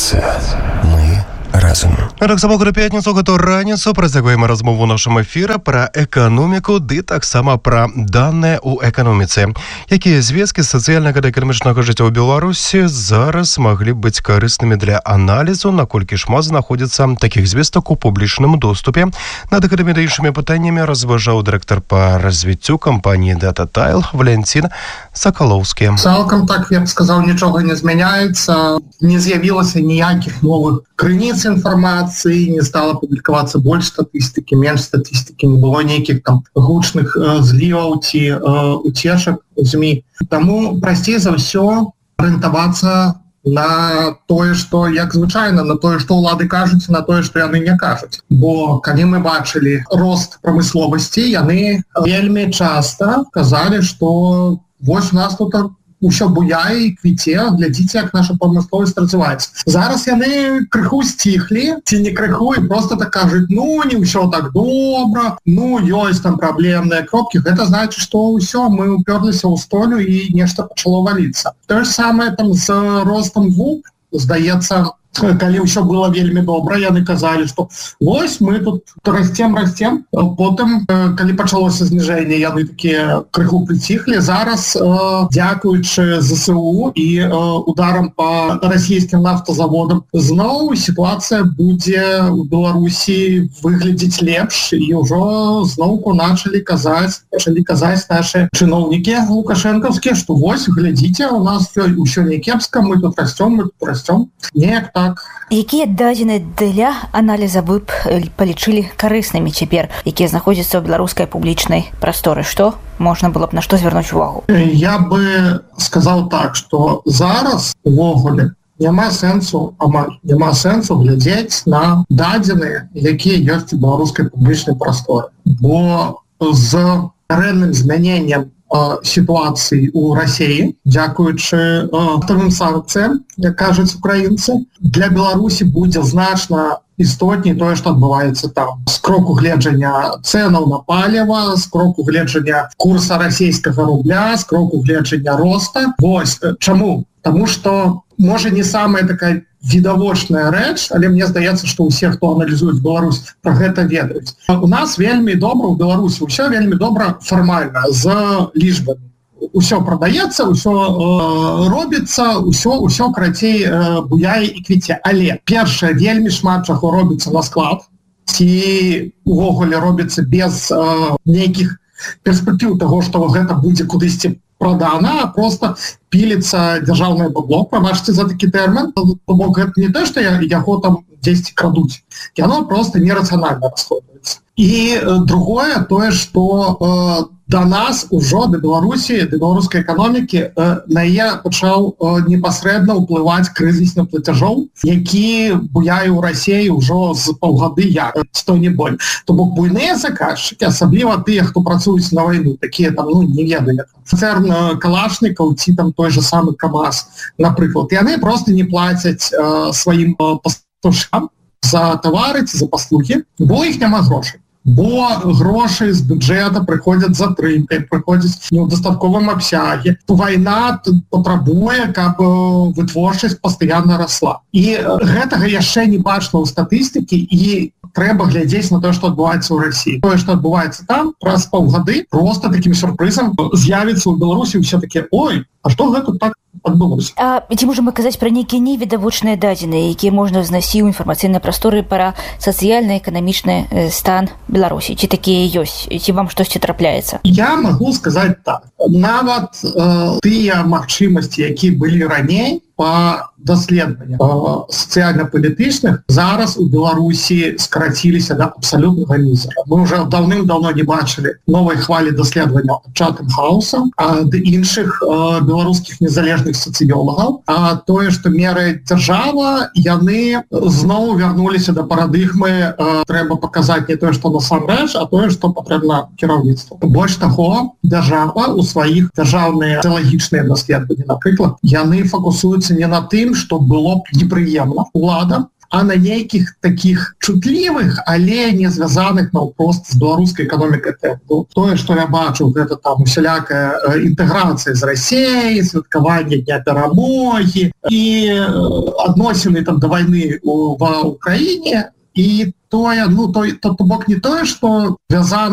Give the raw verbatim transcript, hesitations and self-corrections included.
Інфармацыя. Мы разам. Так само ў пятніцу гэту раніцу працягваем размову ў нашым эфіры пра эканоміку, ды таксама пра даныя ў эканоміцы. Якія звесткі сацыяльнага ды эканамічнага жыцця ў Беларусі зараз маглі быць карыснымі для аналізу, наколькі шмат знаходзіцца такіх звестак у публічным доступе. Над гэтымі ды іншымі пытаннямі разважаў дырэктар па развіццю кампаніі DataTile Валентин Сакалоўскі. Цалкам так, я б сказаў, нічога не змяняецца, не з'явілася ніякіх новых крыніц інфармацыі, не стала публікавацца больш статыстыкі, менш статыстыкі, не было нейкіх там гучных э, зліваў ці э, уцешак ЗМІ. Таму прасцей за ўсё арыентавацца на тое, што як звычайна, на тое, што ўлады кажуць, на тое, што яны не кажуць. Бо калі мы бачылі рост прамысловасці, яны вельмі часта казалі, што вось у нас тут усё буяе і квіце, глядзіце, як наша прамысловасць развіваецца. Зараз яны крыху сціхлі, ці не крыху, і просто так кажуць, ну, не ўсё так добра, ну, ёсць там праблемныя кропкі. Гэта значыць, што ўсё, мы уперліся ў столю і нешта пачало валіцца. Тое ж самае там з ростам ВУП, здаецца, калі ўсё было вельмі добра, яны казалі, што вось мы тут расцем, расцем. Потым, калі пачалося зніжэнне, яны такія крыху прыціхлі. Зараз, дзякуючы ЗСУ і ударам па расійскім нафтазаводам, зноў сітуацыя будзе ў Беларусі выглядзець лепш, і ўжо зноўку началі казаць, пачалі казаць нашы чыноўнікі лукашэнкаўскія, што вось, глядзіце, у нас ўсё не кепска, мы тут расцём, мы тут расцём. Неяк так. Якія дадзеныя для аналіза вы б палічылі карыснымі цяпер, якія знаходзяцца ў беларускай публічнай прасторы? Што можна было б на што звярнуць увагу? Я бы сказаў так, што зараз увогуле няма сэнсу, амаль няма сэнсу глядзець на дадзеныя, якія ёсць у беларускай публічнай прасторы. Бо з карэнным змяненнем сітуацыі ў Расіі, дзякуючы нафтавым санкцыям, як кажуць украінцы, для Беларусі будзе значна істотней тое, што адбываецца там. З кроку гледжання цэнаў на паліва, з кроку гледжання курса расійскага рубля, з кроку гледжання роста. Вось, чаму? Таму што, можа, не самая такая відавочная рэч, але мне здаецца, што ўсе, хто аналізуюць Беларусь, пра гэта ведаюць. У нас вельмі добра ў Беларусі, ўсё вельмі добра фармальна, з лічбамі. Усё прадаецца, ўсё э, робіцца, ўсё, ўсё карацей э, буяе і квіце. Але першае, вельмі шмат чаго робіцца на склад, ці увогуле робіцца без э, нейкіх перспектыў таго, што гэта будзе кудысьці продана, а просто піліцца дзяржаўнае бабло, прабачце за такі тэрмін. Бо гэта не те, што яго там дзесьці крадуць. Яно просто нерацыянальна расходуецца. І другое, тое, што э, да нас ужо, да Беларусі, да беларускай эканомікі, э, на яе пачаў э, непасрэдна ўплываць крызісны плацяжоў, які буяе ў Расіі ўжо з паўгады як, сто не боль. То бок буйныя заказчыкі, асабліва тыя, хто працуюць на вайну, такія там, ну, не ведаю, концерн Калашнікаў ці там той же самы КамАЗ, напрыклад. Яны просто не плацяць э, сваім э, пастушам за тавары ці за паслугі, бо іх няма грошай. Бо грошы з бюджэта прыходзяць з затрымкай, прыходзяць не ў дастатковым абсяге. Вайна патрабуе, каб вытворчасць пастаянна расла. І гэтага яшчэ не бачна ў статыстыкі, і трэба глядзець на тое, што адбываецца ў Расіі. Тое, што адбываецца там, праз паўгады проста такім сюрпрызам з'явіцца ў Беларусі ўсе такія: ой, а што гэта так адбылося? А ці можам мы казаць пра нейкія невідавочныя дадзеныя, якія можна знайсці ў інфармацыйнай прасторы пра сацыяльна-эканамічны стан Беларусі? Ці такія ёсць? Ці вам штосьці трапляецца? Я магу сказаць так. Нават э, тыя магчымасці, якія былі раней па даследаваннях сацыяльна-палітычных, зараз у Беларусі скараціліся да абсалютнага мізера. Мы ўжо даўным-даўно не бачылі новай хвалі даследаванняў Chatham House ды іншых э, беларускіх незалежных сацыёлагаў. А тое, што меры дзяржава, яны зноў вярнуліся да парадыгмы, э, трэба паказаць не тое, што насамрэч, а тое, што патрэбна кіраўніцтву. Больш таго, дзяржава ў сваіх дзяржаўныя сацыялагічныя даследаванні, напрыклад, яны фокусуюцца не на тым, што было б непрыемна уладам, а на нейкіх таких чутлівых, але не звязаных наўпрост з беларускай эканомікай. Тое, што я бачу, гэта там усялякая інтэграцыя з Расіяй, святкаванне Дня перамогі і адносіны там да вайны ва Ўкраіне. І тое, ну, то, то, то бок не тое, што звязана